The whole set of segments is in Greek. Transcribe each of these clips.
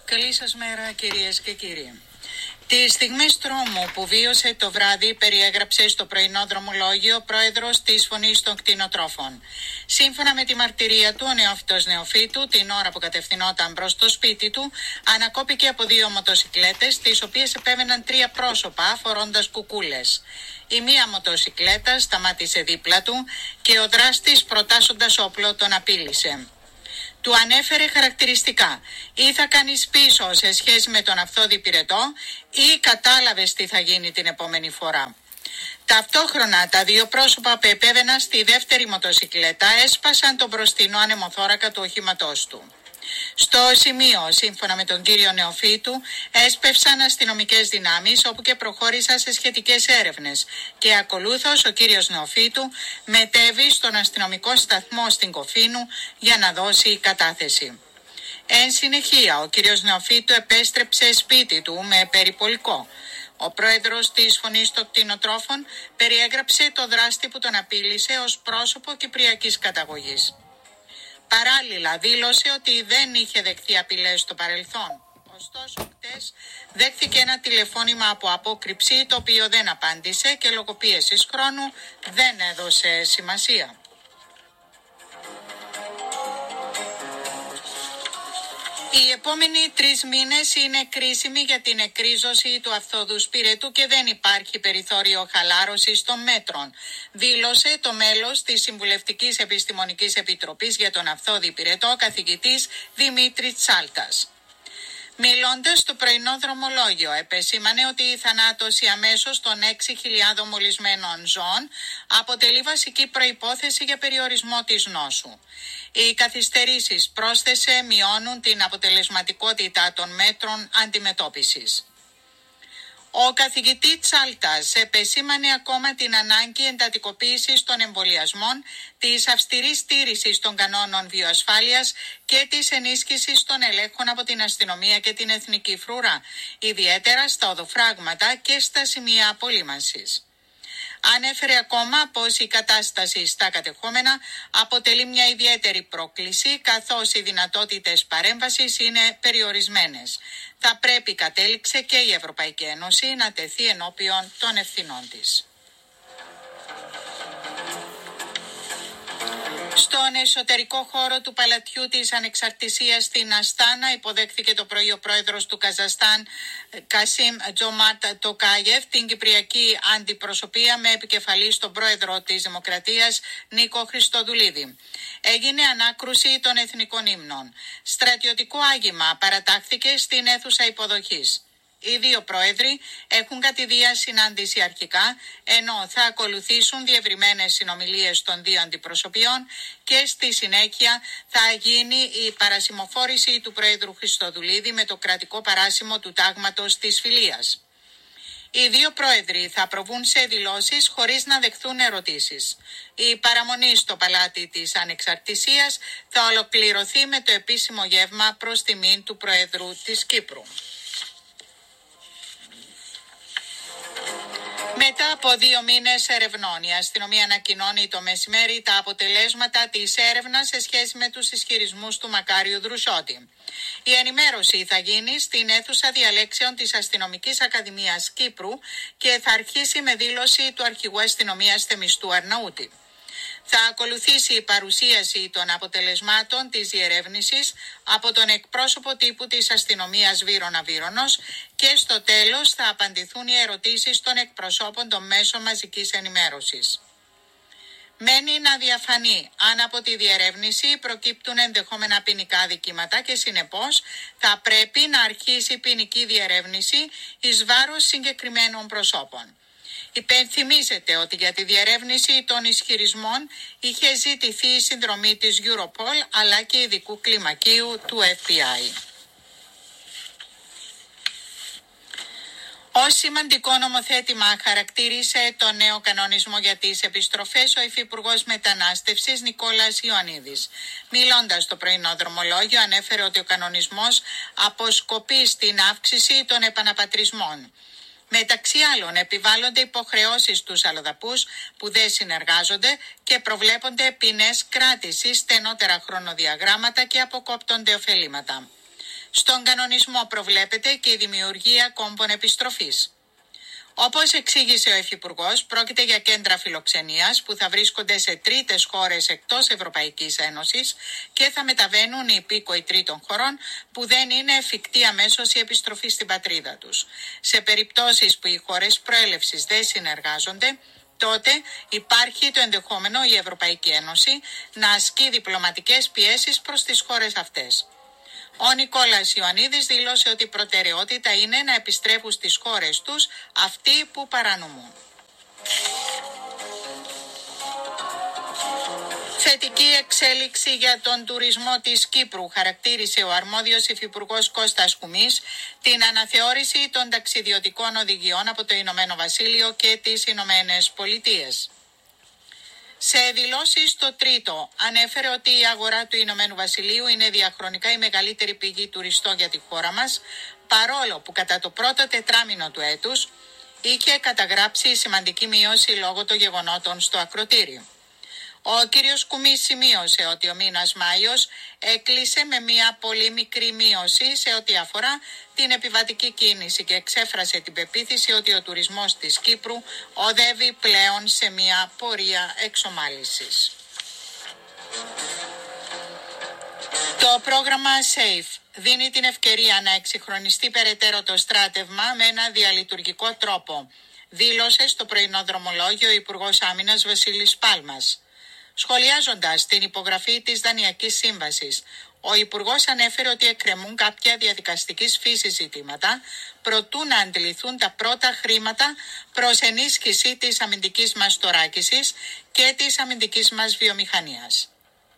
Καλή σας μέρα, κυρίες και κύριοι. Τις στιγμές τρόμου που βίωσε το βράδυ περιέγραψε στο πρωινό δρομολόγιο ο πρόεδρος της Φωνής των Κτηνοτρόφων. Σύμφωνα με τη μαρτυρία του, ο νεόφυτος νεοφύτου, την ώρα που κατευθυνόταν προς το σπίτι του, ανακόπηκε από 2 μοτοσικλέτες, τις οποίες επέβαιναν 3 πρόσωπα φορώντας κουκούλες. Η μία μοτοσικλέτα σταμάτησε δίπλα του και ο δράστης, προτάσσοντας όπλο, τον απείλησε. Του ανέφερε χαρακτηριστικά: ή θα κάνεις πίσω σε σχέση με τον αυθόδη πυρετό ή κατάλαβες τι θα γίνει την επόμενη φορά. Ταυτόχρονα τα 2 πρόσωπα που επέβαιναν στη δεύτερη μοτοσικλέτα έσπασαν τον μπροστινό ανεμοθώρακα του οχήματός του. Στο σημείο, σύμφωνα με τον κύριο Νεοφύτου, έσπευσαν αστυνομικές δυνάμεις, όπου και προχώρησαν σε σχετικές έρευνες, και ακολούθως ο κύριος Νεοφύτου μετέβη στον αστυνομικό σταθμό στην Κοφίνου για να δώσει κατάθεση. Εν συνεχεία, ο κύριος Νεοφύτου επέστρεψε σπίτι του με περιπολικό. Ο πρόεδρος της Φωνής των Κτηνοτρόφων περιέγραψε το δράστη που τον απείλησε ως πρόσωπο κυπριακής καταγωγής. Παράλληλα δήλωσε ότι δεν είχε δεχθεί απειλές στο παρελθόν. Ωστόσο, χτες δέχθηκε ένα τηλεφώνημα από απόκρυψη, το οποίο δεν απάντησε και λόγω πίεσης χρόνου δεν έδωσε σημασία. Οι επόμενοι 3 μήνες είναι κρίσιμοι για την εκρίζωση του αυθόδου πυρετού και δεν υπάρχει περιθώριο χαλάρωσης των μέτρων, δήλωσε το μέλος της Συμβουλευτικής Επιστημονικής Επιτροπής για τον Αυθόδη Πυρετό, καθηγητής Δημήτρης Τσάλτας. Μιλώντας στο πρωινό δρομολόγιο, επεσήμανε ότι η θανάτωση αμέσως των 6.000 μολυσμένων ζώων αποτελεί βασική προϋπόθεση για περιορισμό της νόσου. Οι καθυστερήσεις, πρόσθεσε, μειώνουν την αποτελεσματικότητα των μέτρων αντιμετώπισης. Ο καθηγητής Τσάλτας επεσήμανε ακόμα την ανάγκη εντατικοποίησης των εμβολιασμών, της αυστηρής στήρησης των κανόνων βιοασφάλειας και της ενίσχυσης των ελέγχων από την αστυνομία και την εθνική φρουρά, ιδιαίτερα στα οδοφράγματα και στα σημεία απολύμανσης. Ανέφερε ακόμα πως η κατάσταση στα κατεχόμενα αποτελεί μια ιδιαίτερη πρόκληση, καθώς οι δυνατότητες παρέμβασης είναι περιορισμένες. Θα πρέπει, κατέληξε, και η Ευρωπαϊκή Ένωση να τεθεί ενώπιον των ευθυνών της. Στον εσωτερικό χώρο του Παλατιού της Ανεξαρτησίας στην Αστάνα υποδέχθηκε το πρωί ο πρόεδρος του Καζαχστάν, Κασίμ Τζομάρτ Τοκάγεφ, την κυπριακή αντιπροσωπεία με επικεφαλή στον πρόεδρο της Δημοκρατίας, Νίκο Χριστοδουλίδη. Έγινε ανάκρουση των εθνικών ύμνων. Στρατιωτικό άγημα παρατάχθηκε στην αίθουσα υποδοχής. Οι 2 πρόεδροι έχουν κατηδία συνάντηση αρχικά, ενώ θα ακολουθήσουν διευρυμένες συνομιλίες των 2 αντιπροσωπιών και στη συνέχεια θα γίνει η παρασημοφόρηση του πρόεδρου Χριστοδουλίδη με το κρατικό παράσημο του τάγματος της Φιλίας. Οι 2 πρόεδροι θα προβούν σε δηλώσεις χωρίς να δεχθούν ερωτήσεις. Η παραμονή στο Παλάτι της Ανεξαρτησίας θα ολοκληρωθεί με το επίσημο γεύμα προς τιμήν του Προέδρου της Κύπρου. Μετά από 2 μήνες ερευνών, η αστυνομία ανακοινώνει το μεσημέρι τα αποτελέσματα της έρευνας σε σχέση με τους ισχυρισμούς του Μακάριου Δρουσότη. Η ενημέρωση θα γίνει στην αίθουσα διαλέξεων της Αστυνομικής Ακαδημίας Κύπρου και θα αρχίσει με δήλωση του αρχηγού αστυνομίας Θεμιστού Αρναούτη. Θα ακολουθήσει η παρουσίαση των αποτελεσμάτων της διερεύνησης από τον εκπρόσωπο τύπου της αστυνομίας Βύρωνα Βύρωνος και στο τέλος θα απαντηθούν οι ερωτήσεις των εκπροσώπων των μέσων μαζικής ενημέρωσης. Μένει να διαφανεί αν από τη διερεύνηση προκύπτουν ενδεχόμενα ποινικά αδικήματα και συνεπώς θα πρέπει να αρχίσει ποινική διερεύνηση εις βάρος συγκεκριμένων προσώπων. Υπενθυμίζεται ότι για τη διερεύνηση των ισχυρισμών είχε ζητηθεί η συνδρομή της Europol αλλά και ειδικού κλιμακίου του FBI. Ως σημαντικό νομοθέτημα χαρακτήρισε το νέο κανονισμό για τις επιστροφές ο Υφυπουργός Μετανάστευσης Νικόλας Ιωαννίδης. Μιλώντας στο πρωινό δρομολόγιο, ανέφερε ότι ο κανονισμός αποσκοπεί στην αύξηση των επαναπατρισμών. Μεταξύ άλλων, επιβάλλονται υποχρεώσεις στους αλλοδαπούς που δεν συνεργάζονται και προβλέπονται ποινές κράτησης, στενότερα χρονοδιαγράμματα και αποκόπτονται ωφελήματα. Στον κανονισμό προβλέπεται και η δημιουργία κόμβων επιστροφής. Όπως εξήγησε ο Υφυπουργός, πρόκειται για κέντρα φιλοξενίας που θα βρίσκονται σε τρίτες χώρες εκτός Ευρωπαϊκής Ένωσης και θα μεταβαίνουν οι υπήκοοι τρίτων χωρών που δεν είναι εφικτή αμέσως η επιστροφή στην πατρίδα τους. Σε περιπτώσεις που οι χώρες προέλευσης δεν συνεργάζονται, τότε υπάρχει το ενδεχόμενο η Ευρωπαϊκή Ένωση να ασκεί διπλωματικές πιέσεις προς τις χώρες αυτές. Ο Νικόλας Ιωαννίδης δήλωσε ότι η προτεραιότητα είναι να επιστρέφουν στις χώρες τους αυτοί που παρανομούν. Θετική εξέλιξη για τον τουρισμό της Κύπρου, χαρακτήρισε ο αρμόδιος υφυπουργός Κώστας Κουμής την αναθεώρηση των ταξιδιωτικών οδηγιών από το Ηνωμένο Βασίλειο και τις Ηνωμένες Πολιτείες. Σε δηλώσεις στο Τρίτο ανέφερε ότι η αγορά του Ηνωμένου Βασιλείου είναι διαχρονικά η μεγαλύτερη πηγή τουριστών για τη χώρα μας, παρόλο που κατά το πρώτο τετράμινο του έτους είχε καταγράψει σημαντική μείωση λόγω των γεγονότων στο ακρωτήριο. Ο κύριος Κουμής σημείωσε ότι ο μήνας Μάιος έκλεισε με μια πολύ μικρή μείωση σε ό,τι αφορά την επιβατική κίνηση και εξέφρασε την πεποίθηση ότι ο τουρισμός της Κύπρου οδεύει πλέον σε μια πορεία εξομάλυσης. Το πρόγραμμα SAFE δίνει την ευκαιρία να εξυγχρονιστεί περαιτέρω το στράτευμα με ένα διαλειτουργικό τρόπο, δήλωσε στο πρωινό δρομολόγιο ο Υπουργός Άμυνας Βασίλης Πάλμας. Σχολιάζοντας την υπογραφή της Δανειακής Σύμβασης, ο Υπουργός ανέφερε ότι εκκρεμούν κάποια διαδικαστικής φύσης ζητήματα προτού να αντιληφθούν τα πρώτα χρήματα προς ενίσχυση της αμυντικής μας θωράκισης και της αμυντικής μας βιομηχανίας.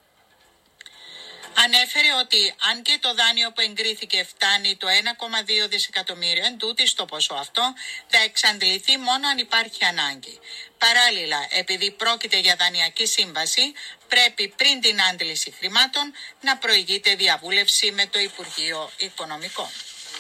Ανέφερε ότι αν και το δάνειο που εγκρίθηκε φτάνει το 1,2 δισεκατομμύριο εντούτοι στο ποσό αυτό, θα εξαντληθεί μόνο αν υπάρχει ανάγκη. Παράλληλα, επειδή πρόκειται για δανειακή σύμβαση, πρέπει πριν την άντληση χρημάτων να προηγείται διαβούλευση με το Υπουργείο Οικονομικών.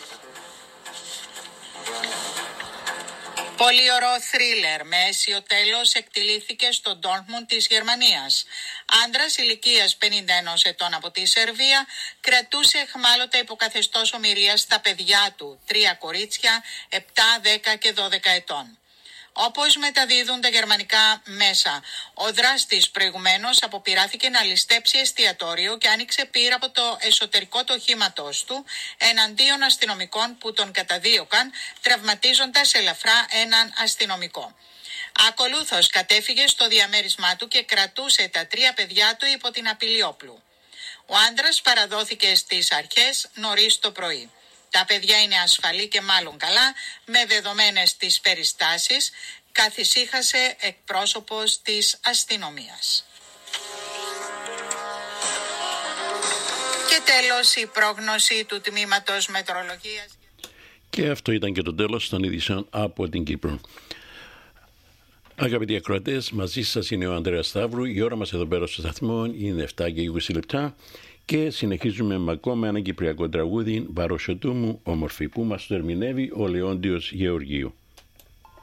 Πολύ ωραίο θρίλερ με αίσιο τέλος εκτιλήθηκε στο Ντόρτμουντ της Γερμανίας. Άντρας ηλικίας 51 ετών από τη Σερβία κρατούσε εχμάλωτα υποκαθεστώς ομηρίας στα παιδιά του, 3 κορίτσια, 7, 10 και 12 ετών. Όπως μεταδίδουν τα γερμανικά μέσα, ο δράστης προηγουμένως αποπειράθηκε να ληστέψει εστιατόριο και άνοιξε πύρα από το εσωτερικό του οχήματός του εναντίον αστυνομικών που τον καταδίωκαν, τραυματίζοντας ελαφρά έναν αστυνομικό. Ακολούθως κατέφυγε στο διαμέρισμά του και κρατούσε τα 3 παιδιά του υπό την απειλή όπλου. Ο άντρας παραδόθηκε στις αρχές νωρίς το πρωί. Τα παιδιά είναι ασφαλή και μάλλον καλά, με δεδομένες τις περιστάσεις, καθησύχασε εκπρόσωπος της αστυνομίας. Και τέλος η πρόγνωση του Τμήματος Μετεωρολογίας. Και αυτό ήταν και το τέλος των ειδήσεων από την Κύπρο. Αγαπητοί ακροατές, μαζί σας είναι ο Ανδρέας Σταύρου. Η ώρα μας εδώ πέρα στο σταθμό είναι 7 και 20 λεπτά. Και συνεχίζουμε με ακόμα ένα κυπριακό τραγούδι, «Βαροσιωτού μου όμορφη», που μας το ερμηνεύει ο Λεόντιος Γεωργίου.